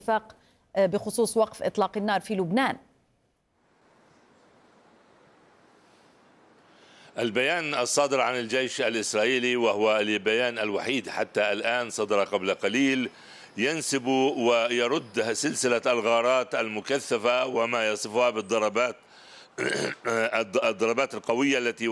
اتفاق بخصوص وقف إطلاق النار في لبنان. البيان الصادر عن الجيش الإسرائيلي، وهو البيان الوحيد حتى الآن صدر قبل قليل، ينسب ويرد سلسلة الغارات المكثفة وما يصفها بالضربات القوية التي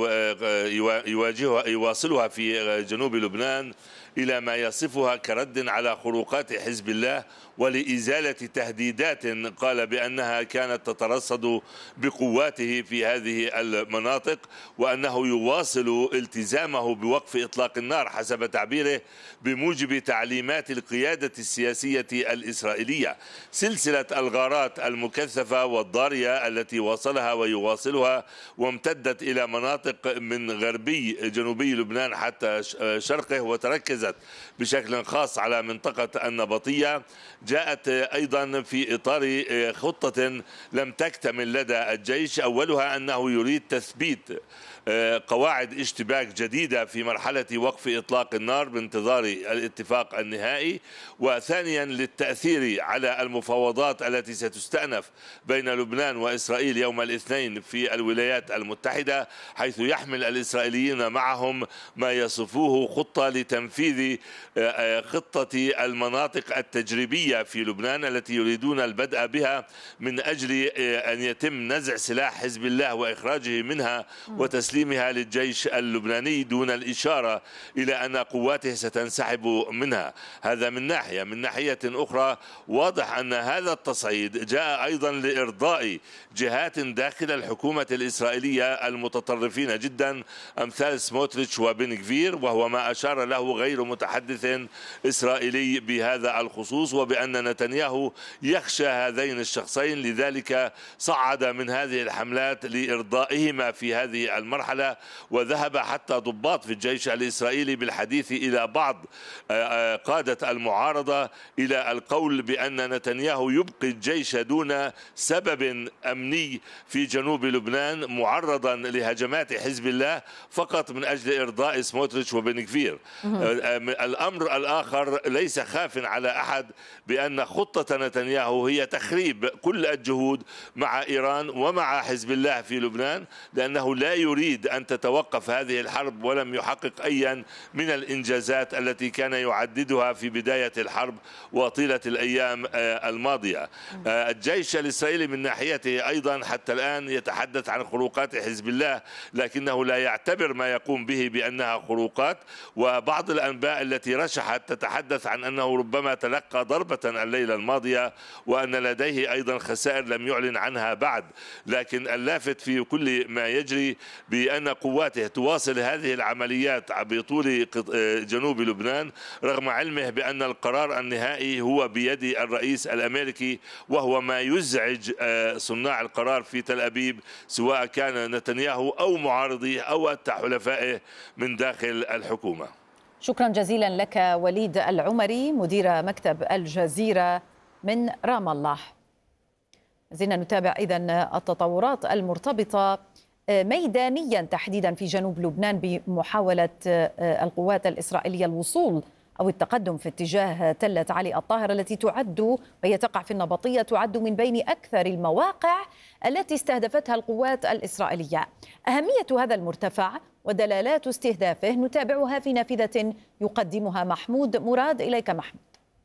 يواصلها في جنوب لبنان إلى ما يصفها كرد على خروقات حزب الله ولإزالة تهديدات قال بأنها كانت تترصد بقواته في هذه المناطق، وأنه يواصل التزامه بوقف إطلاق النار حسب تعبيره بموجب تعليمات القيادة السياسية الإسرائيلية. سلسلة الغارات المكثفة والضارية التي واصلها ويواصلها وامتدت إلى مناطق من غربي جنوبي لبنان حتى شرقه، وتركزت بشكل خاص على منطقة النبطية، جاءت أيضا في إطار خطة لم تكتمل لدى الجيش. أولها أنه يريد تثبيت قواعد اشتباك جديدة في مرحلة وقف إطلاق النار بانتظار الاتفاق النهائي، وثانيا للتأثير على المفاوضات التي ستستأنف بين لبنان وإسرائيل يوم الاثنين في الولايات المتحدة، حيث يحمل الإسرائيليين معهم ما يصفوه خطة لتنفيذ خطة المناطق التجريبية في لبنان التي يريدون البدء بها من أجل أن يتم نزع سلاح حزب الله وإخراجه منها وتسليمها للجيش اللبناني دون الإشارة إلى أن قواته ستنسحب منها. هذا من ناحية. من ناحية أخرى واضح أن هذا التصعيد جاء أيضا لإرضاء جهات داخل الحكومة الإسرائيلية المتطرفين جدا أمثال سموتريتش وبن غفير، وهو ما أشار له غير متحدث إسرائيلي بهذا الخصوص، وبأن نتنياهو يخشى هذين الشخصين، لذلك صعد من هذه الحملات لإرضائهما في هذه المرحلة. وذهب حتى ضباط في الجيش الإسرائيلي بالحديث إلى بعض قادة المعارضة إلى القول بأن نتنياهو يبقي الجيش دون سبب أمني في جنوب لبنان معرضا لهجمات حزب الله فقط من أجل إرضاء سموتريتش وبن غفير. الأمر الآخر ليس خاف على أحد بأن خطة نتنياهو هي تخريب كل الجهود مع إيران ومع حزب الله في لبنان، لأنه لا يريد أن تتوقف هذه الحرب ولم يحقق أيا من الإنجازات التي كان يعددها في بداية الحرب وطيلة الأيام الماضية. الجيش الإسرائيلي من ناحيته أيضا حتى الآن يتحدث عن خروقات حزب الله، لكنه لا يعتبر ما يقوم به بأنها خروقات، وبعض الأنباء التي رشحت تتحدث عن أنه ربما تلقى ضربة الليلة الماضية وأن لديه أيضا خسائر لم يعلن عنها بعد. لكن اللافت في كل ما يجري بأن قواته تواصل هذه العمليات بطول جنوب لبنان رغم علمه بأن القرار النهائي هو بيد الرئيس الأمريكي، وهو ما يزعج صناع القرار في تل أبيب سواء كان نتنياهو أو معارضيه أو حلفائه من داخل الحكومة. شكرا جزيلا لك وليد العمري مدير مكتب الجزيرة من رام الله. زلنا نتابع إذن التطورات المرتبطة ميدانيا تحديدا في جنوب لبنان بمحاولة القوات الإسرائيلية الوصول أو التقدم في اتجاه تلة علي الطاهر التي تعد وهي تقع في النبطية، تعد من بين أكثر المواقع التي استهدفتها القوات الإسرائيلية. أهمية هذا المرتفع ودلالات استهدافه نتابعها في نافذة يقدمها محمود مراد. إليك محمود.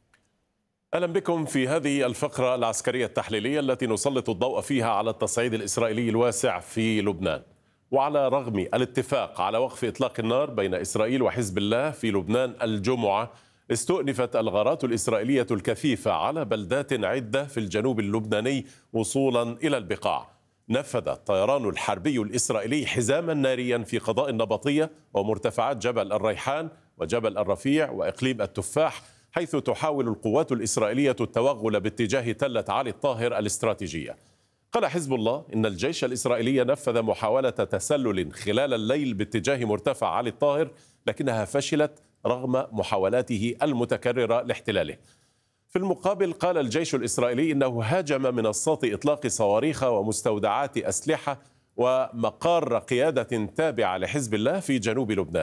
أهلا بكم في هذه الفقرة العسكرية التحليلية التي نسلط الضوء فيها على التصعيد الإسرائيلي الواسع في لبنان. وعلى رغم الاتفاق على وقف إطلاق النار بين إسرائيل وحزب الله في لبنان الجمعة، استؤنفت الغارات الإسرائيلية الكثيفة على بلدات عدة في الجنوب اللبناني وصولا إلى البقاع. نفذ الطيران الحربي الإسرائيلي حزاما ناريا في قضاء النبطية ومرتفعات جبل الريحان وجبل الرفيع وإقليم التفاح، حيث تحاول القوات الإسرائيلية التوغل باتجاه تلة علي الطاهر الاستراتيجية. قال حزب الله إن الجيش الإسرائيلي نفذ محاولة تسلل خلال الليل باتجاه مرتفع علي الطاهر، لكنها فشلت رغم محاولاته المتكررة لاحتلاله. في المقابل قال الجيش الإسرائيلي إنه هاجم منصات إطلاق صواريخ ومستودعات أسلحة ومقار قيادة تابعة لحزب الله في جنوب لبنان.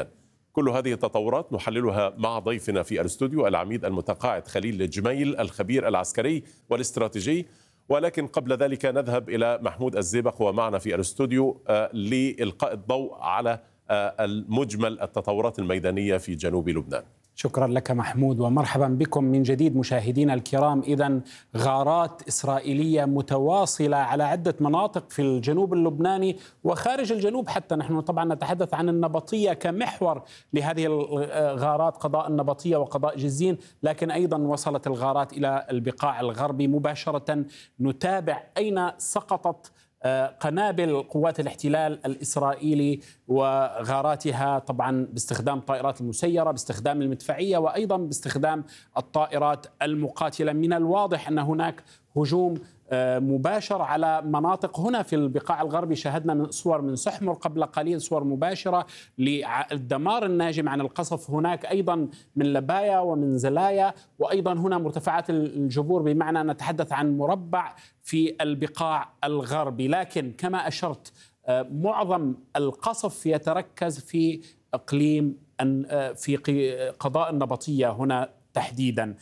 كل هذه التطورات نحللها مع ضيفنا في الاستوديو العميد المتقاعد خليل الجميل الخبير العسكري والاستراتيجي. ولكن قبل ذلك نذهب إلى محمود الزيبق ومعنا في الاستوديو لإلقاء الضوء على المجمل التطورات الميدانية في جنوب لبنان. شكرا لك محمود ومرحبا بكم من جديد مشاهدينا الكرام. إذن غارات إسرائيلية متواصلة على عدة مناطق في الجنوب اللبناني وخارج الجنوب حتى. نحن طبعا نتحدث عن النبطية كمحور لهذه الغارات، قضاء النبطية وقضاء جزين، لكن أيضا وصلت الغارات إلى البقاع الغربي مباشرة. نتابع أين سقطت قنابل قوات الاحتلال الإسرائيلي وغاراتها، طبعا باستخدام الطائرات المسيرة، باستخدام المدفعية، وأيضا باستخدام الطائرات المقاتلة. من الواضح أن هناك هجوم مباشر على مناطق هنا في البقاع الغربي. شاهدنا من صور من سحمر قبل قليل، صور مباشرة للدمار الناجم عن القصف هناك، أيضا من لبايا ومن زلايا، وأيضا هنا مرتفعات الجبور، بمعنى نتحدث عن مربع في البقاع الغربي. لكن كما أشرت معظم القصف يتركز في إقليم في قضاء النبطية هنا تحديدا.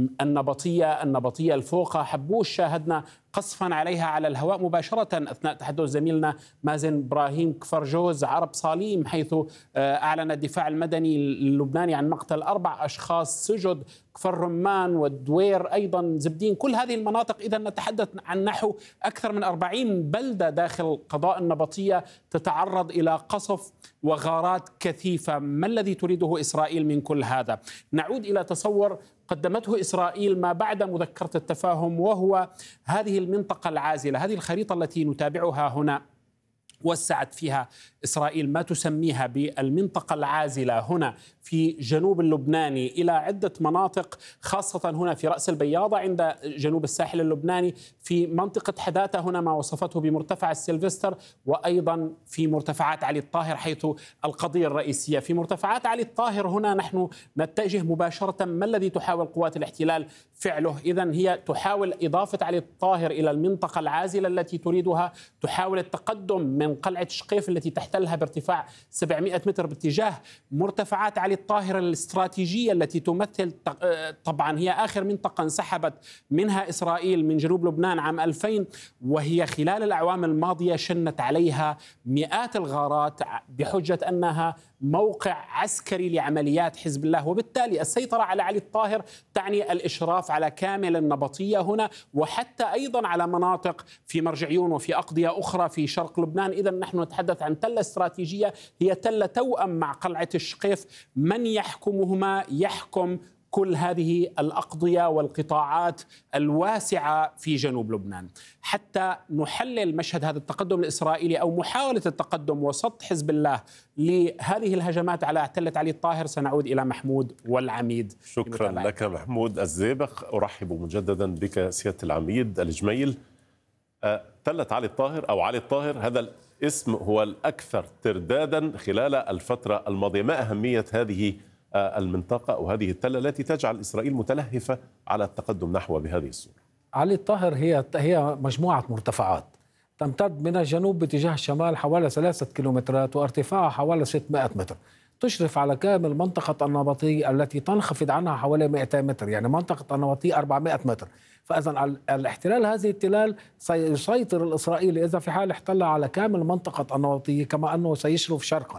النبطية الفوقة حبوش شاهدنا قصفا عليها على الهواء مباشرة أثناء تحدث زميلنا مازن إبراهيم كفرجوز عرب صاليم، حيث أعلن الدفاع المدني اللبناني عن مقتل 4 أشخاص، سجد، كفر رمان والدوير، أيضا زبدين، كل هذه المناطق. إذا نتحدث عن نحو أكثر من 40 بلدة داخل قضاء النبطية تتعرض إلى قصف وغارات كثيفة. ما الذي تريده إسرائيل من كل هذا؟ نعود إلى تصور قدمته إسرائيل ما بعد مذكرة التفاهم، وهو هذه المنطقة العازلة، هذه الخريطة التي نتابعها هنا. وسعت فيها إسرائيل ما تسميها بالمنطقة العازلة هنا في جنوب اللبناني إلى عدة مناطق، خاصة هنا في رأس البياضة عند جنوب الساحل اللبناني، في منطقة حداثة هنا ما وصفته بمرتفع السيلفستر، وأيضا في مرتفعات علي الطاهر حيث القضية الرئيسية. في مرتفعات علي الطاهر هنا نحن نتجه مباشرة. ما الذي تحاول قوات الاحتلال فعله؟ إذن هي تحاول إضافة علي الطاهر إلى المنطقة العازلة التي تريدها، تحاول التقدم من قلعة شقيف التي تحتلها بارتفاع 700 متر باتجاه مرتفعات علي الطاهر الاستراتيجية التي تمثل، طبعا هي آخر منطقة انسحبت منها إسرائيل من جنوب لبنان عام 2000، وهي خلال الأعوام الماضية شنت عليها مئات الغارات بحجة أنها موقع عسكري لعمليات حزب الله. وبالتالي السيطرة على علي الطاهر تعني الإشراف على كامل النبطية هنا، وحتى أيضا على مناطق في مرجعيون وفي أقضية أخرى في شرق لبنان. إذا نحن نتحدث عن تلة استراتيجية، هي تلة توأم مع قلعة الشقيف. من يحكمهما؟ يحكم كل هذه الأقضية والقطاعات الواسعة في جنوب لبنان. حتى نحلل مشهد هذا التقدم الإسرائيلي أو محاولة التقدم وسط حزب الله لهذه الهجمات على تلة علي الطاهر، سنعود إلى محمود والعميد. شكرا لك محمود الزيبق. أرحب مجددا بك سيادة العميد الجميل. تلة علي الطاهر أو علي الطاهر، هذا الاسم هو الأكثر تردادا خلال الفترة الماضية. ما أهمية هذه المنطقة أو هذه التلة التي تجعل إسرائيل متلهفة على التقدم نحو بهذه الصورة؟ علي الطاهر هي مجموعة مرتفعات تمتد من الجنوب باتجاه الشمال حوالي 3 كيلومترات وارتفاعها حوالي 600 متر، تشرف على كامل منطقة النبطي التي تنخفض عنها حوالي 200 متر، يعني منطقة النبطي 400 متر. فإذا الاحتلال هذه التلال سيسيطر الإسرائيلي إذا في حال احتل على كامل منطقة النبطي، كما أنه سيشرف شرقا.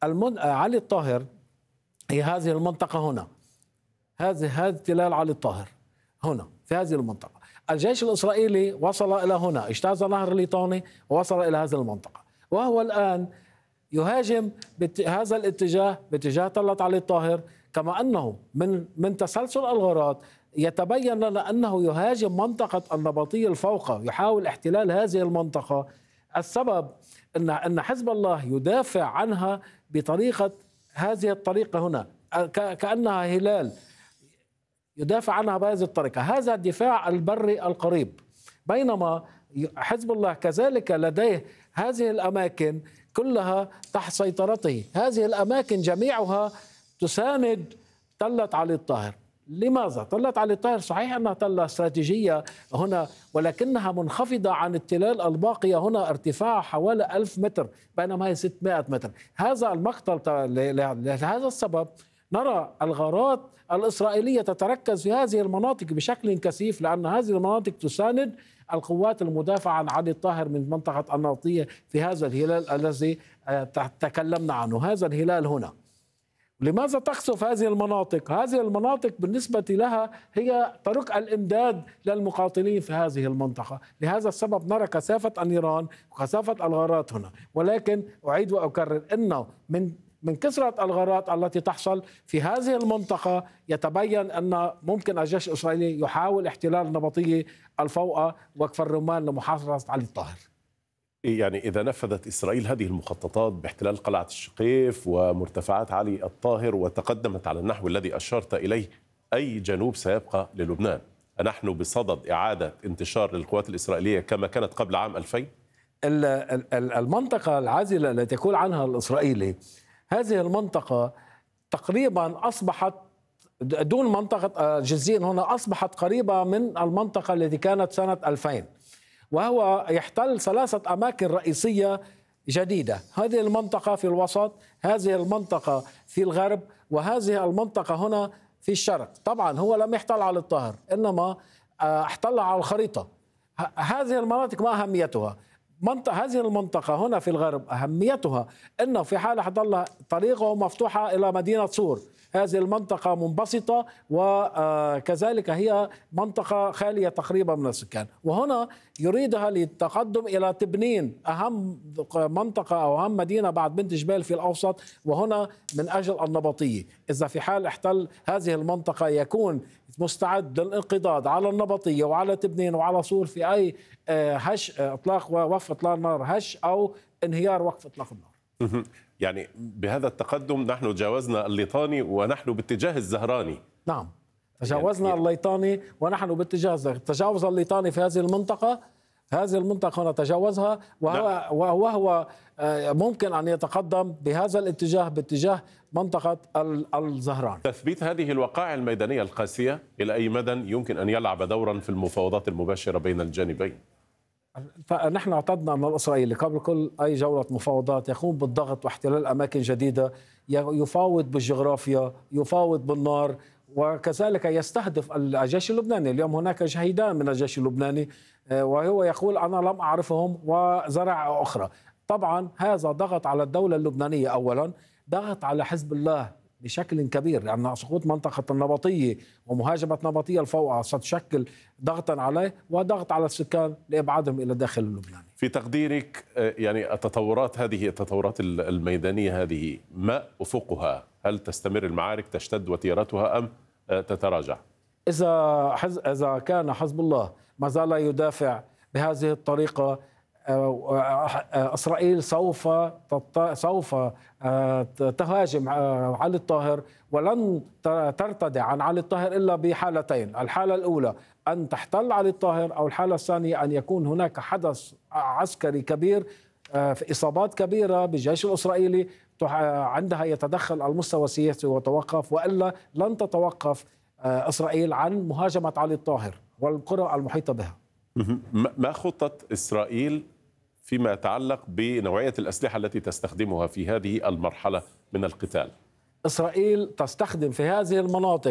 علي الطاهر هي هذه المنطقة هنا، هذه تلال علي الطاهر هنا في هذه المنطقة. الجيش الإسرائيلي وصل إلى هنا، اجتاز نهر الليطاني ووصل إلى هذه المنطقة، وهو الآن يهاجم بهذا الاتجاه باتجاه تلة علي الطاهر. كما أنه من تسلسل الغارات يتبين لنا أنه يهاجم منطقة النبطية الفوقى، يحاول احتلال هذه المنطقة. السبب أن حزب الله يدافع عنها بطريقة هذه الطريقة هنا، كأنها هلال يدافع عنها بهذه الطريقة. هذا الدفاع البري القريب، بينما حزب الله كذلك لديه هذه الأماكن كلها تحت سيطرته. هذه الأماكن جميعها تساند تلة علي الطاهر. لماذا؟ طلت علي الطاهر صحيح أنها طلة استراتيجية هنا، ولكنها منخفضة عن التلال الباقية هنا، ارتفاع حوالي 1000 متر بينما هي 600 متر. هذا المقتل، لهذا السبب نرى الغارات الإسرائيلية تتركز في هذه المناطق بشكل كثيف، لأن هذه المناطق تساند القوات المدافعة عن علي الطاهر من منطقة الناطية في هذا الهلال الذي تكلمنا عنه، هذا الهلال هنا. لماذا تقصف هذه المناطق؟ هذه المناطق بالنسبة لها هي طرق الإمداد للمقاتلين في هذه المنطقة، لهذا السبب نرى كثافة النيران وكثافة الغارات هنا. ولكن أعيد وأكرر أنه من كثرة الغارات التي تحصل في هذه المنطقة يتبين أن ممكن الجيش الإسرائيلي يحاول احتلال نبطية الفوقة وكفر الرمان لمحاصرة علي الطاهر. يعني إذا نفذت إسرائيل هذه المخططات باحتلال قلعة الشقيف ومرتفعات علي الطاهر وتقدمت على النحو الذي أشرت إليه، أي جنوب سيبقى للبنان؟ أنحن بصدد إعادة انتشار للقوات الإسرائيلية كما كانت قبل عام 2000؟ المنطقة العازلة التي يقول عنها الإسرائيلي، هذه المنطقة تقريبا أصبحت دون منطقة جزين هنا، أصبحت قريبة من المنطقة التي كانت سنة 2000، وهو يحتل 3 أماكن رئيسية جديدة. هذه المنطقة في الوسط، هذه المنطقة في الغرب، وهذه المنطقة هنا في الشرق. طبعا هو لم يحتل على الطاهر، إنما احتل على الخريطة. هذه المناطق ما أهميتها؟ هذه المنطقة هنا في الغرب أهميتها أنه في حال حضل طريقه مفتوحة إلى مدينة صور، هذه المنطقة منبسطة وكذلك هي منطقة خالية تقريبا من السكان، وهنا يريدها للتقدم إلى تبنين، أهم منطقة أو أهم مدينة بعد بنت جبال في الأوسط، وهنا من أجل النبطية. إذا في حال احتل هذه المنطقة يكون مستعد للانقضاض على النبطية وعلى تبنين وعلى صور في أي هش إطلاق ووقف إطلاق النار، هش أو انهيار وقف إطلاق النار. يعني بهذا التقدم نحن تجاوزنا الليطاني ونحن باتجاه الزهراني. نعم، تجاوزنا الليطاني ونحن باتجاه الزهراني. تجاوز الليطاني في هذه المنطقة، هذه المنطقة هنا تجاوزها، وهو ممكن أن يتقدم بهذا الاتجاه باتجاه منطقة الزهران. تثبيت هذه الوقائع الميدانية القاسية إلى أي مدى يمكن أن يلعب دورا في المفاوضات المباشرة بين الجانبين؟ فنحن اعتدنا أن الإسرائيلي قبل كل أي جولة مفاوضات يقوم بالضغط واحتلال أماكن جديدة، يفاوض بالجغرافيا، يفاوض بالنار، وكذلك يستهدف الجيش اللبناني. اليوم هناك شهيدان من الجيش اللبناني وهو يقول أنا لم أعرفهم وزرع أخرى. طبعا هذا ضغط على الدولة اللبنانية، أولا ضغط على حزب الله بشكل كبير، لأن سقوط منطقة النبطية ومهاجمة نبطية الفوقة ستشكل ضغطا عليه وضغط على السكان لإبعادهم إلى داخل اللبناني. في تقديرك يعني هذه التطورات الميدانية هذه ما أفقها؟ هل تستمر المعارك، تشتد وتيرتها، أم تتراجع؟ إذا كان حزب الله ما زال يدافع بهذه الطريقة، إسرائيل سوف تهاجم علي الطاهر، ولن ترتدع عن علي الطاهر إلا بحالتين: الحالة الأولى أن تحتل علي الطاهر، أو الحالة الثانية أن يكون هناك حدث عسكري كبير في إصابات كبيرة بالجيش الإسرائيلي، عندها يتدخل المستوى السياسي وتوقف، وإلا لن تتوقف إسرائيل عن مهاجمة علي الطاهر والقرى المحيطة بها. ما خطة إسرائيل فيما يتعلق بنوعية الأسلحة التي تستخدمها في هذه المرحلة من القتال؟ إسرائيل تستخدم في هذه المناطق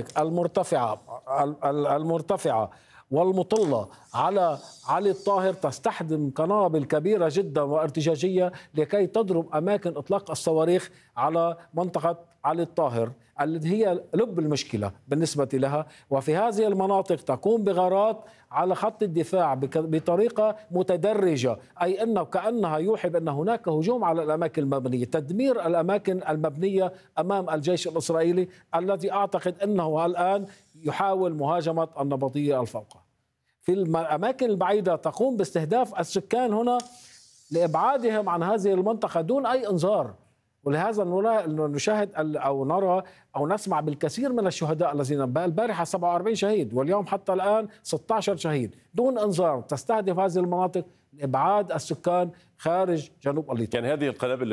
المرتفعة والمطلة على علي الطاهر، تستخدم قنابل كبيرة جدا وارتجاجية لكي تضرب أماكن إطلاق الصواريخ على منطقة علي الطاهر التي هي لب المشكلة بالنسبة لها. وفي هذه المناطق تقوم بغارات على خط الدفاع بطريقة متدرجة، أي أنه كأنها يوحي بأن هناك هجوم على الأماكن المبنية، تدمير الأماكن المبنية أمام الجيش الإسرائيلي الذي أعتقد أنه الآن يحاول مهاجمة النبطية الفوقة. في الأماكن البعيدة تقوم باستهداف السكان هنا لإبعادهم عن هذه المنطقة دون أي إنذار. ولهذا نشاهد أو نرى أو نسمع بالكثير من الشهداء الذين البارحة 47 شهيد واليوم حتى الآن 16 شهيد دون إنذار. تستهدف هذه المناطق لإبعاد السكان خارج جنوب الليطان. يعني هذه القنابل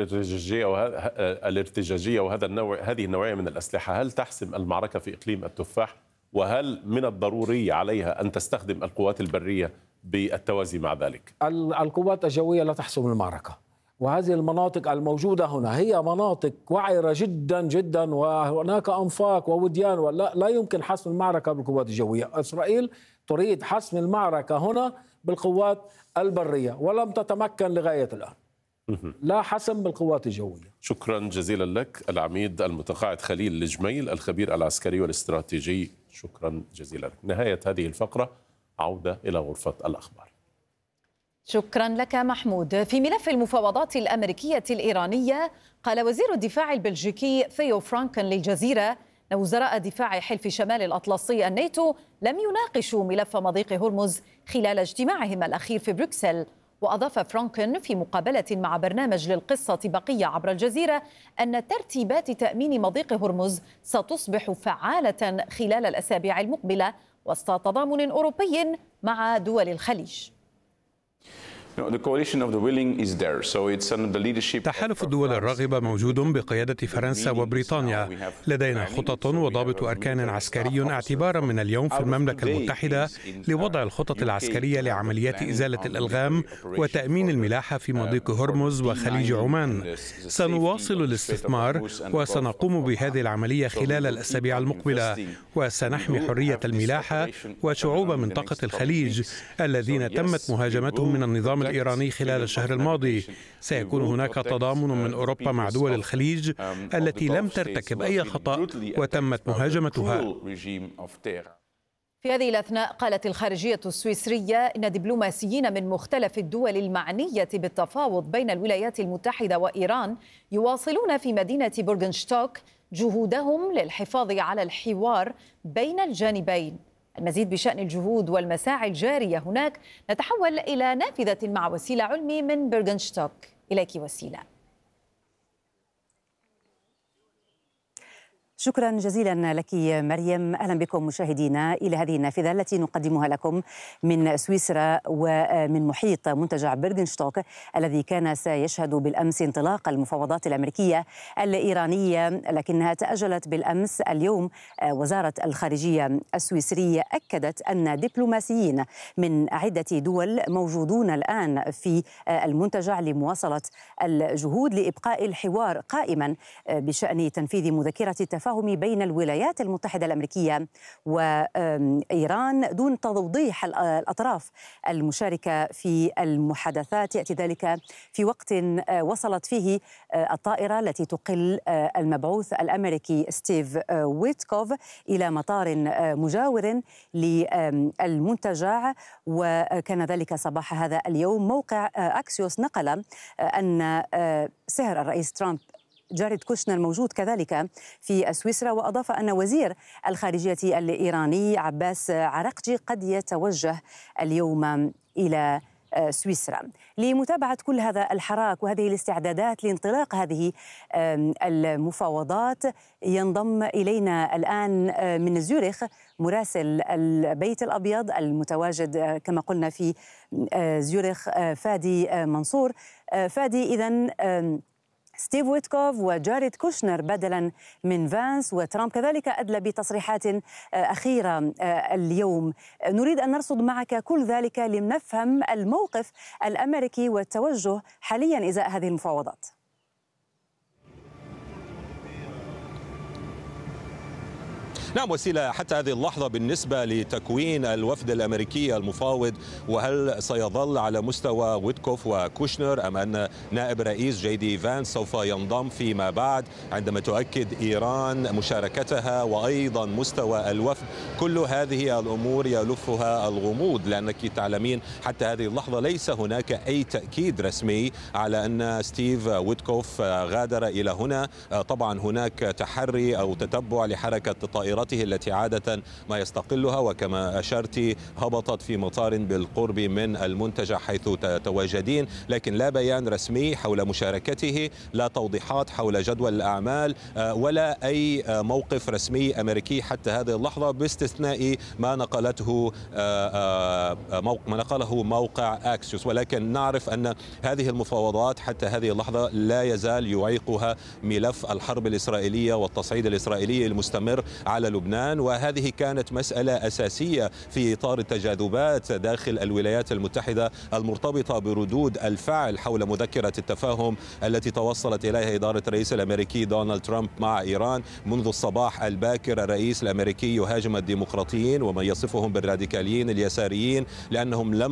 الارتجاجية وهذا النوع، هذه النوعية من الأسلحة، هل تحسم المعركة في إقليم التفاح وهل من الضروري عليها أن تستخدم القوات البرية بالتوازي مع ذلك؟ القوات الجوية لا تحسم المعركة، وهذه المناطق الموجودة هنا هي مناطق وعرة جدا جدا، وهناك أنفاق ووديان، ولا يمكن حسم المعركة بالقوات الجوية. إسرائيل تريد حسم المعركة هنا بالقوات البرية ولم تتمكن لغاية الآن. لا حسم بالقوات الجوية. شكرا جزيلا لك العميد المتقاعد خليل الجميل الخبير العسكري والاستراتيجي، شكرا جزيلا لك. نهاية هذه الفقرة، عودة إلى غرفة الأخبار. شكرا لك محمود. في ملف المفاوضات الأمريكية الإيرانية، قال وزير الدفاع البلجيكي ثيو فرانكن للجزيرة أن وزراء دفاع حلف شمال الأطلسي الناتو لم يناقشوا ملف مضيق هرمز خلال اجتماعهم الأخير في بروكسل. وأضاف فرانكن في مقابلة مع برنامج للقصة بقية عبر الجزيرة أن ترتيبات تأمين مضيق هرمز ستصبح فعالة خلال الأسابيع المقبلة وسط تضامن أوروبي مع دول الخليج. تحالف الدول الراغبة موجود بقيادة فرنسا وبريطانيا. لدينا خطط وضابط أركان عسكري اعتبارا من اليوم في المملكة المتحدة لوضع الخطط العسكرية لعمليات إزالة الألغام وتأمين الملاحة في مضيق هرمز وخليج عمان. سنواصل الاستثمار وسنقوم بهذه العملية خلال الأسابيع المقبلة، وسنحمي حرية الملاحة وشعوب منطقة الخليج الذين تمت مهاجمتهم من النظام الإيراني خلال الشهر الماضي. سيكون هناك تضامن من أوروبا مع دول الخليج التي لم ترتكب أي خطأ وتمت مهاجمتها. في هذه الأثناء قالت الخارجية السويسرية إن دبلوماسيين من مختلف الدول المعنية بالتفاوض بين الولايات المتحدة وإيران يواصلون في مدينة بورغنشتوك جهودهم للحفاظ على الحوار بين الجانبين. المزيد بشأن الجهود والمساعي الجارية هناك، نتحول إلى نافذة مع وسيلة علمي من بورغنشتوك. إليك وسيلة. شكرا جزيلا لك مريم. أهلا بكم مشاهدينا إلى هذه النافذة التي نقدمها لكم من سويسرا ومن محيط منتجع بورغنشتوك الذي كان سيشهد بالأمس انطلاق المفاوضات الأمريكية الإيرانية، لكنها تأجلت بالأمس. اليوم وزارة الخارجية السويسرية أكدت أن دبلوماسيين من عدة دول موجودون الآن في المنتجع لمواصلة الجهود لإبقاء الحوار قائما بشأن تنفيذ مذكرة التفاهم بين الولايات المتحدة الأمريكية وإيران دون توضيح الأطراف المشاركة في المحادثات. يأتي ذلك في وقت وصلت فيه الطائرة التي تقل المبعوث الأمريكي ستيف ويتكوف إلى مطار مجاور للمنتجع، وكان ذلك صباح هذا اليوم. موقع أكسيوس نقل أن سهر الرئيس ترامب جاريد كوشنر موجود كذلك في سويسرا، وأضاف أن وزير الخارجية الإيراني عباس عراقجي قد يتوجه اليوم إلى سويسرا لمتابعة كل هذا الحراك وهذه الاستعدادات لانطلاق هذه المفاوضات. ينضم إلينا الآن من زيورخ مراسل البيت الأبيض المتواجد كما قلنا في زيورخ فادي منصور. فادي، إذن ستيف ويتكوف وجاريد كوشنر بدلا من فانس، وترامب كذلك أدلى بتصريحات أخيرة اليوم. نريد أن نرصد معك كل ذلك لنفهم الموقف الأمريكي والتوجه حاليا إزاء هذه المفاوضات. نعم وسيلة، حتى هذه اللحظة بالنسبة لتكوين الوفد الأمريكي المفاوض، وهل سيظل على مستوى ويتكوف وكوشنر أم أن نائب رئيس جي دي فانس سوف ينضم فيما بعد عندما تؤكد إيران مشاركتها، وأيضا مستوى الوفد، كل هذه الأمور يلفها الغموض، لأنك تعلمين حتى هذه اللحظة ليس هناك أي تأكيد رسمي على أن ستيف ويتكوف غادر إلى هنا. طبعا هناك تحري أو تتبع لحركة طائرات التي عادة ما يستقلها، وكما أشرت هبطت في مطار بالقرب من المنتجع حيث تتواجدين، لكن لا بيان رسمي حول مشاركته، لا توضيحات حول جدول الأعمال، ولا أي موقف رسمي أمريكي حتى هذه اللحظة، باستثناء ما نقله موقع أكسيوس. ولكن نعرف أن هذه المفاوضات حتى هذه اللحظة لا يزال يعيقها ملف الحرب الإسرائيلية والتصعيد الإسرائيلي المستمر على لبنان، وهذه كانت مسألة أساسية في إطار التجاذبات داخل الولايات المتحدة المرتبطة بردود الفعل حول مذكرة التفاهم التي توصلت إليها إدارة الرئيس الأمريكي دونالد ترامب مع إيران. منذ الصباح الباكر الرئيس الأمريكي يهاجم الديمقراطيين ومن يصفهم بالراديكاليين اليساريين لأنهم لم